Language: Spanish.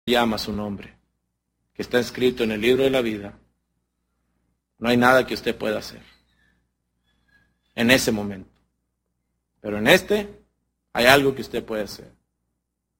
llama su nombre, que está escrito en el libro de la vida, no hay nada que usted pueda hacer en ese momento. Pero en este hay algo que usted puede hacer.